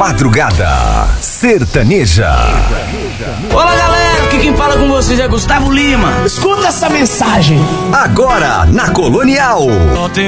madrugada sertaneja. Olá, galera, aqui quem fala com vocês é Gustavo Lima. Escuta essa mensagem. Agora na Colonial.